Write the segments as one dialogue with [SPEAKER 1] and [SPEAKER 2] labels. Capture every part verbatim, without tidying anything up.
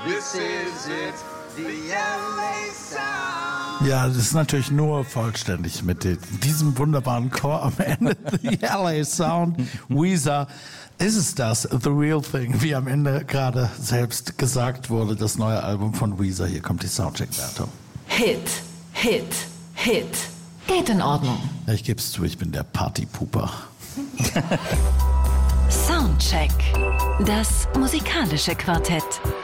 [SPEAKER 1] This is it, the L A Sound.
[SPEAKER 2] Ja, das ist natürlich nur vollständig mit diesem wunderbaren Chor am Ende. The L A Sound, Weezer. Ist es das, The Real Thing, wie am Ende gerade selbst gesagt wurde, das neue Album von Weezer. Hier kommt die Soundcheck-Wertung.
[SPEAKER 3] Hit, Hit, Hit. Geht in Ordnung.
[SPEAKER 2] Ja, ich gebe es zu, ich bin der Partypooper.
[SPEAKER 3] Soundcheck. Das musikalische Quartett.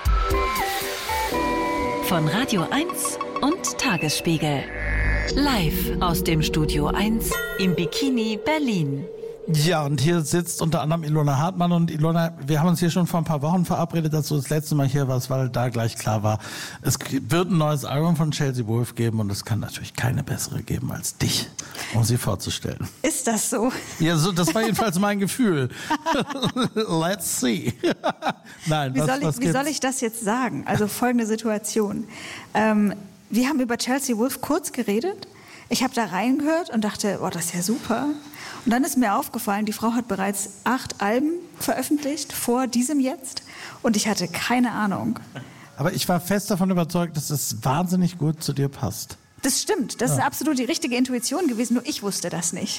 [SPEAKER 3] Von Radio eins und Tagesspiegel. Live aus dem Studio eins im Bikini Berlin.
[SPEAKER 2] Ja, und hier sitzt unter anderem Ilona Hartmann. Und Ilona, wir haben uns hier schon vor ein paar Wochen verabredet, dass du das letzte Mal hier warst, weil da gleich klar war, es wird ein neues Album von Chelsea Wolfe geben und es kann natürlich keine bessere geben als dich, um sie vorzustellen.
[SPEAKER 4] Ist das so?
[SPEAKER 2] Ja, so, das war jedenfalls mein Gefühl. Let's see. Nein,
[SPEAKER 4] wie,
[SPEAKER 2] was,
[SPEAKER 4] soll ich,
[SPEAKER 2] was
[SPEAKER 4] wie soll ich das jetzt sagen? Also folgende Situation. Ähm, wir haben über Chelsea Wolfe kurz geredet. Ich habe da reingehört und dachte, oh, das ist ja super. Und dann ist mir aufgefallen, die Frau hat bereits acht Alben veröffentlicht vor diesem jetzt und ich hatte keine Ahnung.
[SPEAKER 2] Aber ich war fest davon überzeugt, dass es wahnsinnig gut zu dir passt.
[SPEAKER 4] Das stimmt, das ja. ist absolut die richtige Intuition gewesen, nur ich wusste das nicht.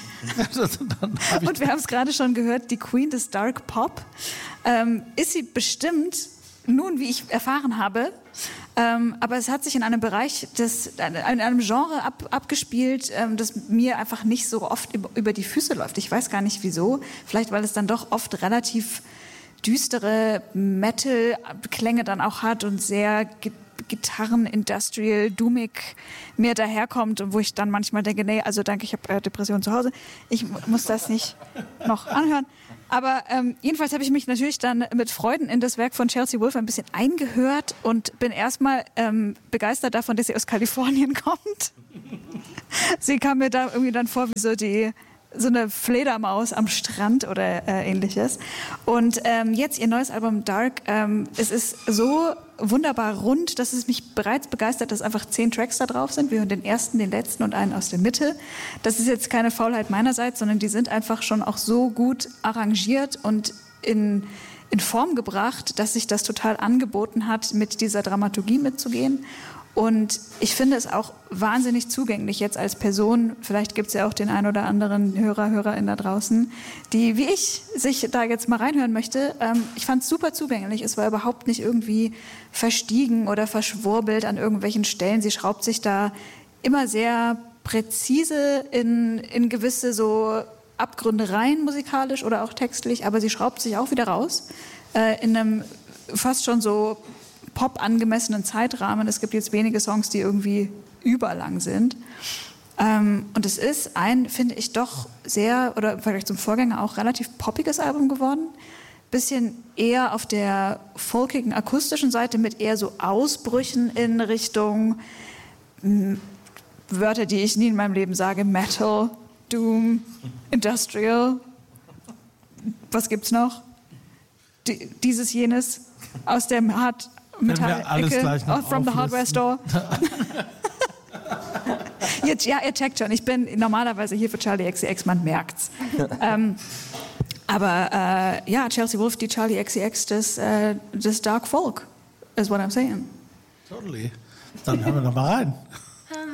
[SPEAKER 4] Und wir haben es gerade schon gehört, die Queen des Dark Pop. Ähm, ist sie bestimmt, nun wie ich erfahren habe, Ähm, aber es hat sich in einem Bereich, des, in einem Genre ab, abgespielt, ähm, das mir einfach nicht so oft über, über die Füße läuft. Ich weiß gar nicht wieso. Vielleicht, weil es dann doch oft relativ düstere Metal-Klänge dann auch hat und sehr G- Gitarren, Industrial, Doomig mir daherkommt und wo ich dann manchmal denke, nee, also danke, ich habe äh, Depression zu Hause. Ich m- muss das nicht noch anhören. Aber ähm, jedenfalls habe ich mich natürlich dann mit Freuden in das Werk von Chelsea Wolfe ein bisschen eingehört und bin erstmal ähm, begeistert davon, dass sie aus Kalifornien kommt. Sie kam mir da irgendwie dann vor wie so die so eine Fledermaus am Strand oder äh, ähnliches. Und ähm, jetzt ihr neues Album Dark, ähm, es ist so wunderbar rund, dass es mich bereits begeistert, dass einfach zehn Tracks da drauf sind. Wir hören den ersten, den letzten und einen aus der Mitte. Das ist jetzt keine Faulheit meinerseits, sondern die sind einfach schon auch so gut arrangiert und in, in Form gebracht, dass sich das total angeboten hat, mit dieser Dramaturgie mitzugehen. Und ich finde es auch wahnsinnig zugänglich jetzt als Person. Vielleicht gibt es ja auch den ein oder anderen Hörer, Hörerin da draußen, die, wie ich, sich da jetzt mal reinhören möchte. Ähm, ich fand es super zugänglich. Es war überhaupt nicht irgendwie verstiegen oder verschwurbelt an irgendwelchen Stellen. Sie schraubt sich da immer sehr präzise in, in gewisse so Abgründe rein, musikalisch oder auch textlich. Aber sie schraubt sich auch wieder raus äh, in einem fast schon so Pop angemessenen Zeitrahmen. Es gibt jetzt wenige Songs, die irgendwie überlang sind. Ähm, und es ist ein, finde ich, doch sehr, oder im Vergleich zum Vorgänger auch relativ poppiges Album geworden. Bisschen eher auf der folkigen, akustischen Seite mit eher so Ausbrüchen in Richtung mh, Wörter, die ich nie in meinem Leben sage. Metal, Doom, Industrial. Was gibt's noch? D- dieses, jenes aus dem Hard Metall-Ecke, from the hardware store. Jetzt, ja, ihr checkt schon, ich bin normalerweise hier für Charli X C X, man merkt's. ähm, aber äh, ja, Chelsea Wolfe, die Charli X C X des, äh, des Dark Folk, is what I'm saying.
[SPEAKER 2] Totally. Dann hören wir doch mal rein.